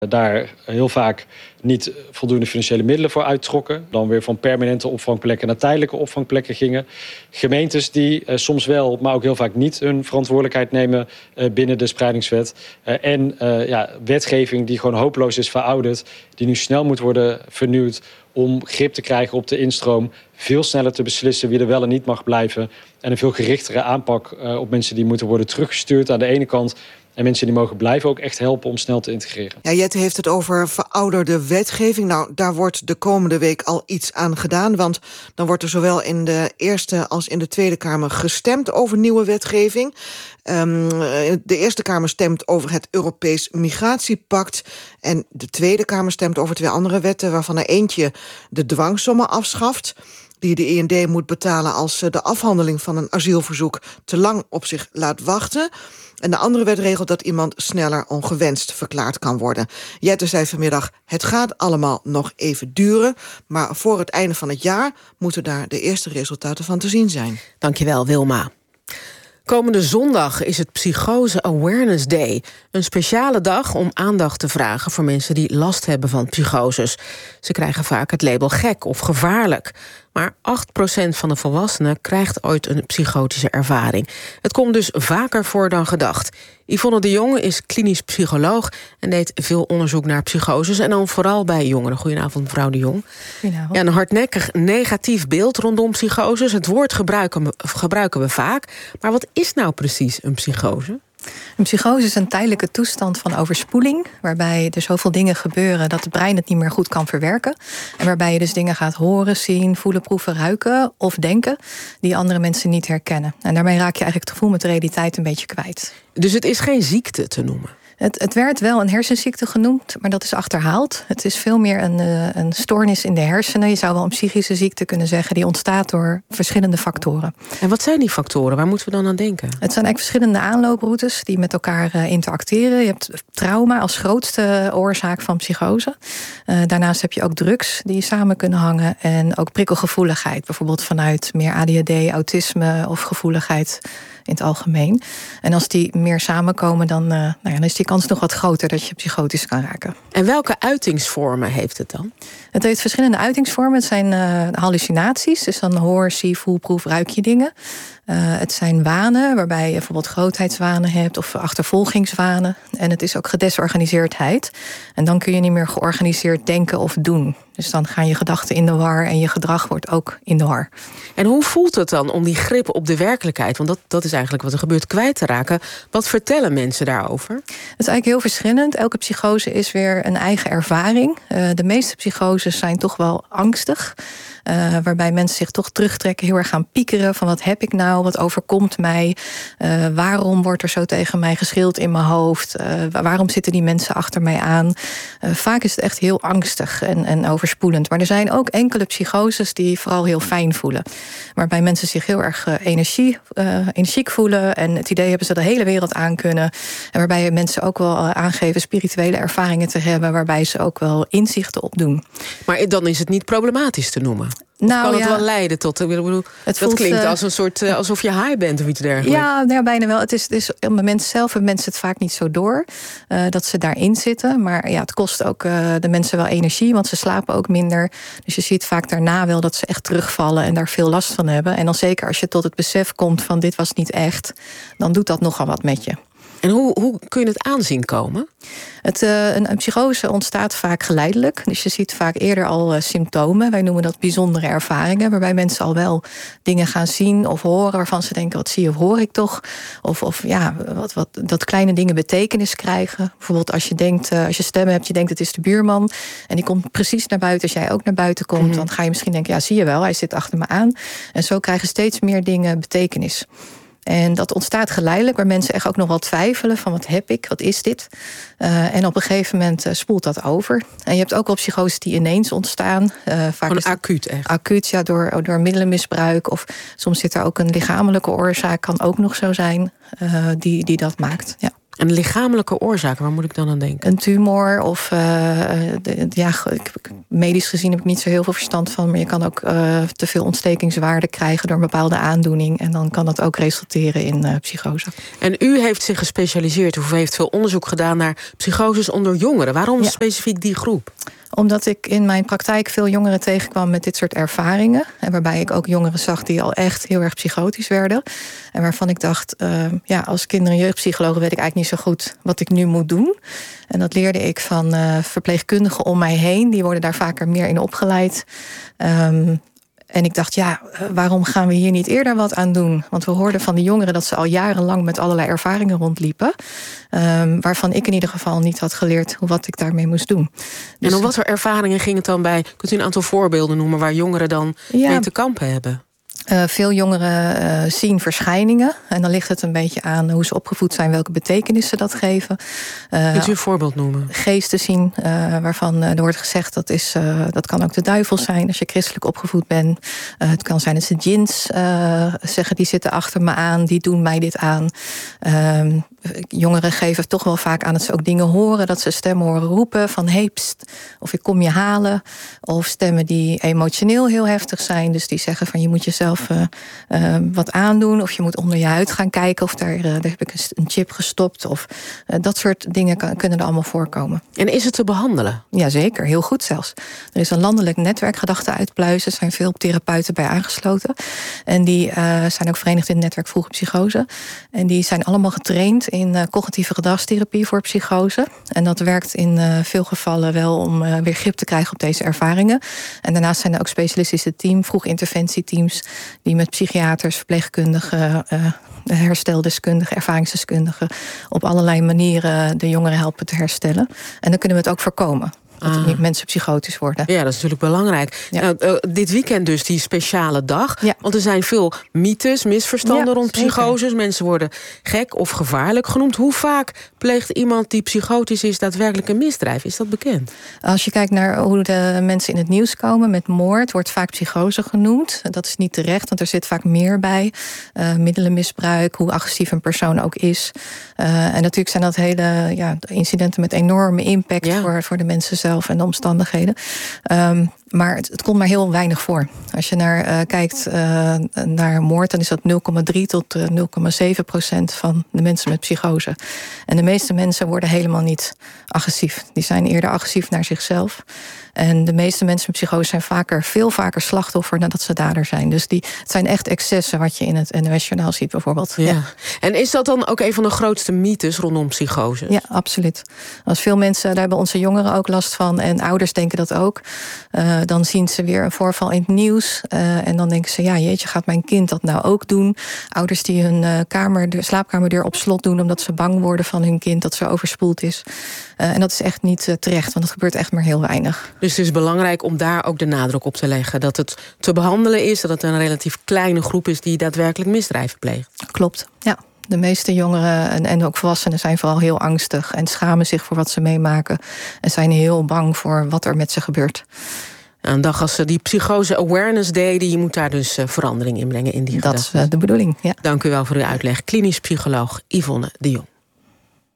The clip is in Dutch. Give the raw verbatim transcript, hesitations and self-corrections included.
daar heel vaak niet voldoende financiële middelen voor uittrokken. Dan weer van permanente opvangplekken naar tijdelijke opvangplekken gingen. Gemeentes die uh, soms wel, maar ook heel vaak niet hun verantwoordelijkheid nemen uh, binnen de spreidingswet. Uh, en uh, ja, wetgeving die gewoon hopeloos is verouderd, die nu snel moet worden vernieuwd om grip te krijgen op de instroom, veel sneller te beslissen wie er wel en niet mag blijven en een veel gerichtere aanpak uh, op mensen die moeten worden teruggestuurd aan de ene kant. En mensen die mogen blijven ook echt helpen om snel te integreren. Ja, Jette heeft het over verouderde wetgeving. Nou, daar wordt de komende week al iets aan gedaan. Want dan wordt er zowel in de Eerste als in de Tweede Kamer gestemd over nieuwe wetgeving. Um, de Eerste Kamer stemt over het Europees Migratiepact. En de Tweede Kamer stemt over twee andere wetten, waarvan er eentje de dwangsommen afschaft, die de E N D moet betalen als de afhandeling van een asielverzoek te lang op zich laat wachten. En de andere wet regelt dat iemand sneller ongewenst verklaard kan worden. Jette zei vanmiddag, het gaat allemaal nog even duren, maar voor het einde van het jaar moeten daar de eerste resultaten van te zien zijn. Dankjewel, Wilma. Komende zondag is het Psychose Awareness Day. Een speciale dag om aandacht te vragen voor mensen die last hebben van psychoses. Ze krijgen vaak het label gek of gevaarlijk. Maar acht procent van de volwassenen krijgt ooit een psychotische ervaring. Het komt dus vaker voor dan gedacht. Yvonne de Jonge is klinisch psycholoog en deed veel onderzoek naar psychoses en dan vooral bij jongeren. Goedenavond, mevrouw de Jong. Goedenavond. Ja, een hardnekkig negatief beeld rondom psychoses. Het woord gebruiken we, gebruiken we vaak. Maar wat is nou precies een psychose? Een psychose is een tijdelijke toestand van overspoeling, waarbij er zoveel dingen gebeuren dat het brein het niet meer goed kan verwerken. En waarbij je dus dingen gaat horen, zien, voelen, proeven, ruiken of denken die andere mensen niet herkennen. En daarmee raak je eigenlijk het gevoel met de realiteit een beetje kwijt. Dus het is geen ziekte te noemen? Het, het werd wel een hersenziekte genoemd, maar dat is achterhaald. Het is veel meer een, een stoornis in de hersenen. Je zou wel een psychische ziekte kunnen zeggen, die ontstaat door verschillende factoren. En wat zijn die factoren? Waar moeten we dan aan denken? Het zijn eigenlijk verschillende aanlooproutes die met elkaar uh, interacteren. Je hebt trauma als grootste oorzaak van psychose. Uh, daarnaast heb je ook drugs die samen kunnen hangen en ook prikkelgevoeligheid. Bijvoorbeeld vanuit meer A D H D, autisme of gevoeligheid in het algemeen. En als die meer samenkomen, dan, uh, nou ja, dan is die kans nog wat groter dat je psychotisch kan raken. En welke uitingsvormen heeft het dan? Het heeft verschillende uitingsvormen. Het zijn uh, hallucinaties, dus dan hoor, zie, voel, proef, ruik je dingen. Uh, het zijn wanen, waarbij je bijvoorbeeld grootheidswanen hebt of achtervolgingswanen. En het is ook gedesorganiseerdheid. En dan kun je niet meer georganiseerd denken of doen. Dus dan gaan je gedachten in de war en je gedrag wordt ook in de war. En hoe voelt het dan om die grip op de werkelijkheid, want dat, dat is eigenlijk wat er gebeurt, kwijt te raken? Wat vertellen mensen daarover? Het is eigenlijk heel verschillend. Elke psychose is weer een eigen ervaring. Uh, de meeste psychoses zijn toch wel angstig. Uh, waarbij mensen zich toch terugtrekken, heel erg gaan piekeren van wat heb ik nou, wat overkomt mij, uh, waarom wordt er zo tegen mij geschild in mijn hoofd, uh, waarom zitten die mensen achter mij aan. Uh, vaak is het echt heel angstig en, en overspoelend. Maar er zijn ook enkele psychoses die vooral heel fijn voelen. Waarbij mensen zich heel erg uh, energie, uh, energiek voelen en het idee hebben ze de hele wereld aan kunnen. En waarbij mensen ook wel uh, aangeven spirituele ervaringen te hebben, waarbij ze ook wel inzichten opdoen. Maar dan is het niet problematisch te noemen? Nou, kan het ja, wel leiden tot... Ik bedoel, het dat voelt, klinkt uh, als een soort uh, alsof je high bent of iets dergelijks. Ja, nou ja, bijna wel. Het is, het is, op het moment zelf hebben mensen het vaak niet zo door uh, dat ze daarin zitten. Maar ja, het kost ook uh, de mensen wel energie, want ze slapen ook minder. Dus je ziet vaak daarna wel dat ze echt terugvallen en daar veel last van hebben. En dan zeker als je tot het besef komt van dit was niet echt, dan doet dat nogal wat met je. En hoe, hoe kun je het aanzien komen? Het, uh, een, een psychose ontstaat vaak geleidelijk. Dus je ziet vaak eerder al uh, symptomen. Wij noemen dat bijzondere ervaringen. Waarbij mensen al wel dingen gaan zien of horen waarvan ze denken, wat zie of hoor ik toch? Of, of ja, wat, wat, dat kleine dingen betekenis krijgen. Bijvoorbeeld als je denkt, uh, als je stemmen hebt, je denkt het is de buurman. En die komt precies naar buiten. Als jij ook naar buiten komt, mm-hmm. dan ga je misschien denken, ja, zie je wel, hij zit achter me aan. En zo krijgen steeds meer dingen betekenis. En dat ontstaat geleidelijk, waar mensen echt ook nog wel twijfelen van wat heb ik, wat is dit? Uh, en op een gegeven moment uh, spoelt dat over. En je hebt ook wel psychoses die ineens ontstaan. Uh, vaak Gewoon acuut echt? Acuut, ja, door, door middelenmisbruik. Of soms zit er ook een lichamelijke oorzaak, kan ook nog zo zijn, uh, die, die dat maakt, ja. En lichamelijke oorzaken, waar moet ik dan aan denken? Een tumor of, uh, de, ja, ik, medisch gezien heb ik niet zo heel veel verstand van, maar je kan ook uh, te veel ontstekingswaarde krijgen door een bepaalde aandoening. En dan kan dat ook resulteren in uh, psychose. En u heeft zich gespecialiseerd, of heeft veel onderzoek gedaan naar psychoses onder jongeren. Waarom ja. specifiek die groep? Omdat ik in mijn praktijk veel jongeren tegenkwam met dit soort ervaringen. En waarbij ik ook jongeren zag die al echt heel erg psychotisch werden. En waarvan ik dacht, uh, ja, als kinder- en jeugdpsycholoog weet ik eigenlijk niet zo goed wat ik nu moet doen. En dat leerde ik van uh, verpleegkundigen om mij heen. Die worden daar vaker meer in opgeleid. Um, En ik dacht, ja, waarom gaan we hier niet eerder wat aan doen? Want we hoorden van de jongeren dat ze al jarenlang met allerlei ervaringen rondliepen. Um, waarvan ik in ieder geval niet had geleerd wat ik daarmee moest doen. Dus, en om wat voor ervaringen ging het dan bij? Kunt u een aantal voorbeelden noemen waar jongeren dan ja, mee te kampen hebben? Uh, veel jongeren uh, zien verschijningen. En dan ligt het een beetje aan hoe ze opgevoed zijn, welke betekenis ze dat geven. Uh, Kunt u een voorbeeld noemen? Geesten zien, uh, waarvan uh, er wordt gezegd dat is, uh, dat kan ook de duivel zijn als je christelijk opgevoed bent. Uh, het kan zijn dat ze djinns uh, zeggen, die zitten achter me aan, die doen mij dit aan. Uh, jongeren geven toch wel vaak aan dat ze ook dingen horen, dat ze stemmen horen roepen van hey, pst, of ik kom je halen. Of stemmen die emotioneel heel heftig zijn, dus die zeggen van je moet jezelf Uh, uh, wat aandoen, of je moet onder je huid gaan kijken of daar, uh, daar heb ik een chip gestopt, of uh, dat soort dingen kan, kunnen er allemaal voorkomen. En is het te behandelen? Jazeker, heel goed zelfs. Er is een landelijk netwerk gedachten uitpluizen, er zijn veel therapeuten bij aangesloten. En die uh, zijn ook verenigd in het netwerk Vroege Psychose. En die zijn allemaal getraind in uh, cognitieve gedragstherapie voor psychose. En dat werkt in uh, veel gevallen wel om uh, weer grip te krijgen op deze ervaringen. En daarnaast zijn er ook specialistische teams, vroeg interventieteams, die met psychiaters, verpleegkundigen, uh, hersteldeskundigen, ervaringsdeskundigen op allerlei manieren de jongeren helpen te herstellen. En dan kunnen we het ook voorkomen. Dat ah. niet mensen psychotisch worden. Ja, dat is natuurlijk belangrijk. Ja. Nou, uh, dit weekend dus die speciale dag. Ja. Want er zijn veel mythes, misverstanden ja, rond psychoses. Mensen worden gek of gevaarlijk genoemd. Hoe vaak pleegt iemand die psychotisch is daadwerkelijk een misdrijf? Is dat bekend? Als je kijkt naar hoe de mensen in het nieuws komen met moord, wordt vaak psychose genoemd. Dat is niet terecht, want er zit vaak meer bij. Uh, middelenmisbruik, hoe agressief een persoon ook is. Uh, en natuurlijk zijn dat hele ja, incidenten met enorme impact ja. voor, voor de mensen zelf en de omstandigheden. Um, maar het, het komt maar heel weinig voor. Als je naar uh, kijkt uh, naar moord, dan is dat nul komma drie tot uh, nul komma zeven procent van de mensen met psychose. En de meeste mensen worden helemaal niet agressief. Die zijn eerder agressief naar zichzelf. En de meeste mensen met psychose zijn vaker, veel vaker slachtoffer nadat ze dader zijn. Dus die, het zijn echt excessen wat je in het N O S-journaal ziet bijvoorbeeld. Ja. Ja. En is dat dan ook een van de grootste mythes rondom psychose? Ja, absoluut. Als veel mensen, daar hebben onze jongeren ook last van en ouders denken dat ook. Uh, dan zien ze weer een voorval in het nieuws. Uh, en dan denken ze, ja jeetje, gaat mijn kind dat nou ook doen? Ouders die hun uh, kamer, de slaapkamerdeur op slot doen omdat ze bang worden van hun kind dat ze overspoeld is. Uh, en dat is echt niet uh, terecht, want dat gebeurt echt maar heel weinig. Dus het is belangrijk om daar ook de nadruk op te leggen. Dat het te behandelen is, dat het een relatief kleine groep is die daadwerkelijk misdrijven pleegt. Klopt, ja. De meeste jongeren en, en ook volwassenen zijn vooral heel angstig en schamen zich voor wat ze meemaken. En zijn heel bang voor wat er met ze gebeurt. Een dag als die Psychose Awareness Day, die moet daar dus verandering in brengen in die Dat gedachten. is uh, de bedoeling, ja. Dank u wel voor uw uitleg. Klinisch psycholoog Yvonne de Jong.